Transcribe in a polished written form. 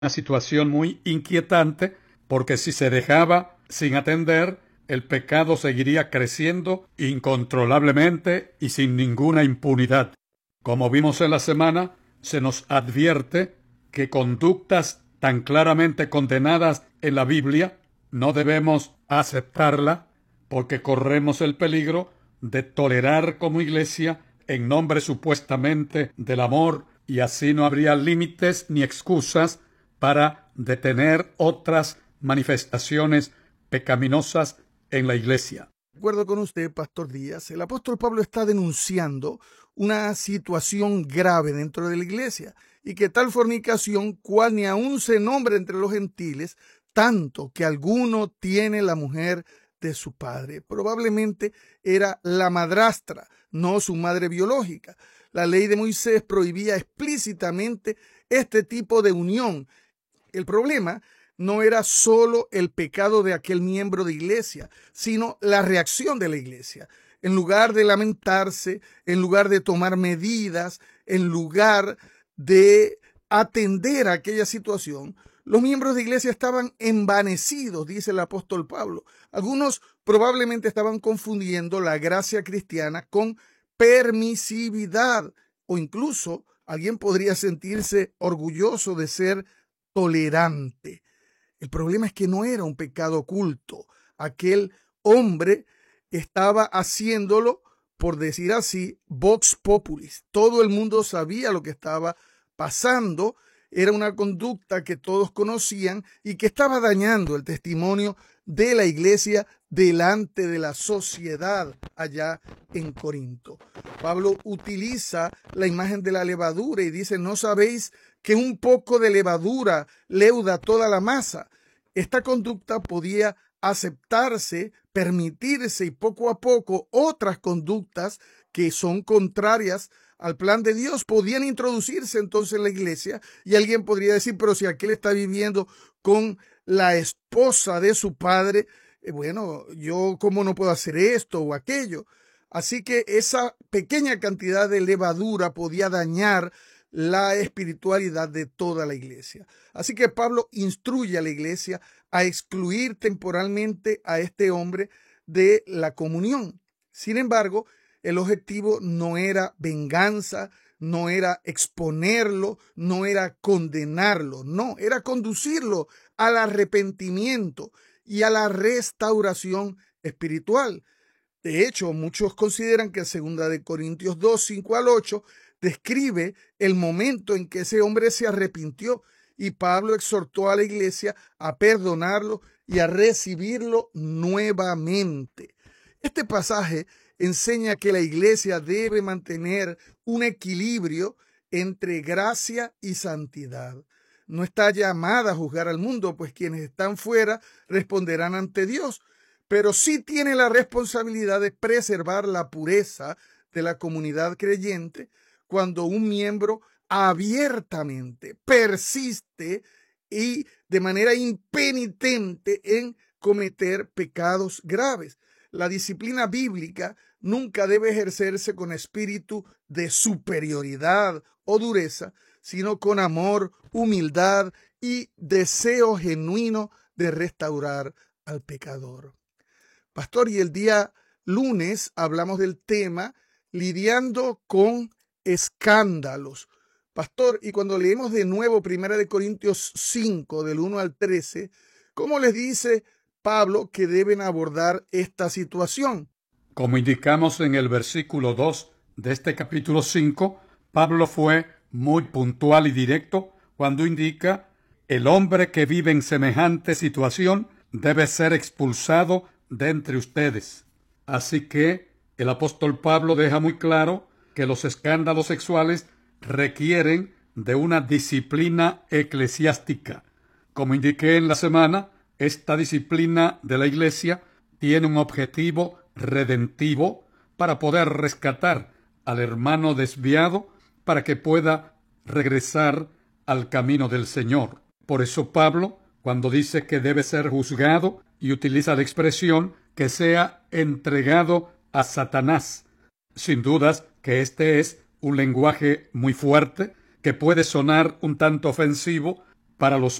una situación muy inquietante, porque si se dejaba sin atender, el pecado seguiría creciendo incontrolablemente y sin ninguna impunidad. Como vimos en la semana, se nos advierte que conductas tan claramente condenadas en la Biblia no debemos aceptarla, porque corremos el peligro de tolerar como iglesia en nombre supuestamente del amor, y así no habría límites ni excusas para detener otras manifestaciones pecaminosas en la iglesia. De acuerdo con usted, Pastor Díaz, el apóstol Pablo está denunciando una situación grave dentro de la iglesia, y que tal fornicación, cual ni aún se nombra entre los gentiles, tanto que alguno tiene la mujer de su padre. Probablemente era la madrastra, no su madre biológica. La ley de Moisés prohibía explícitamente este tipo de unión. El problema no era solo el pecado de aquel miembro de iglesia, sino la reacción de la iglesia. En lugar de lamentarse, en lugar de tomar medidas, en lugar de atender a aquella situación, los miembros de iglesia estaban envanecidos, dice el apóstol Pablo. Algunos probablemente estaban confundiendo la gracia cristiana con permisividad, o incluso alguien podría sentirse orgulloso de ser tolerante. El problema es que no era un pecado oculto. Aquel hombre estaba haciéndolo, por decir así, vox populis. Todo el mundo sabía lo que estaba pasando. Era una conducta que todos conocían y que estaba dañando el testimonio de la iglesia delante de la sociedad allá en Corinto. Pablo utiliza la imagen de la levadura y dice: ¿no sabéis que un poco de levadura leuda toda la masa? Esta conducta podía aceptarse, permitirse, y poco a poco otras conductas que son contrarias al plan de Dios podían introducirse entonces en la iglesia. Y alguien podría decir: pero si aquel está viviendo con la esposa de su padre, bueno, yo cómo no puedo hacer esto o aquello. Así que esa pequeña cantidad de levadura podía dañar la espiritualidad de toda la iglesia. Así que Pablo instruye a la iglesia a excluir temporalmente a este hombre de la comunión. Sin embargo, el objetivo no era venganza, no era exponerlo, no era condenarlo, no, era conducirlo al arrepentimiento y a la restauración espiritual. De hecho, muchos consideran que 2 Corintios 2, 5 al 8 describe el momento en que ese hombre se arrepintió, y Pablo exhortó a la iglesia a perdonarlo y a recibirlo nuevamente. Este pasaje enseña que la iglesia debe mantener un equilibrio entre gracia y santidad. No está llamada a juzgar al mundo, pues quienes están fuera responderán ante Dios, pero sí tiene la responsabilidad de preservar la pureza de la comunidad creyente cuando un miembro abiertamente persiste y de manera impenitente en cometer pecados graves. La disciplina bíblica nunca debe ejercerse con espíritu de superioridad o dureza, sino con amor, humildad y deseo genuino de restaurar al pecador. Pastor, y el día lunes hablamos del tema lidiando con escándalos. Pastor, y cuando leemos de nuevo 1 Corintios 5, del 1 al 13, ¿cómo les dice Pablo que deben abordar esta situación? Como indicamos en el versículo 2 de este capítulo 5, Pablo fue muy puntual y directo cuando indica: el hombre que vive en semejante situación debe ser expulsado de entre ustedes. Así que el apóstol Pablo deja muy claro que los escándalos sexuales requieren de una disciplina eclesiástica. Como indiqué en la semana, esta disciplina de la iglesia tiene un objetivo redentivo para poder rescatar al hermano desviado para que pueda regresar al camino del Señor. Por eso Pablo, cuando dice que debe ser juzgado, y utiliza la expresión que sea entregado a Satanás. Sin dudas que este es un lenguaje muy fuerte, que puede sonar un tanto ofensivo para los